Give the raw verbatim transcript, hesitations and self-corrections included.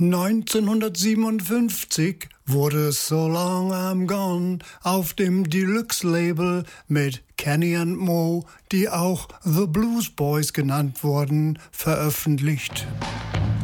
neunzehnhundertsiebenundfünfzig wurde So Long I'm Gone auf dem Deluxe-Label mit Kenny and Mo, die auch The Blues Boys genannt wurden, veröffentlicht.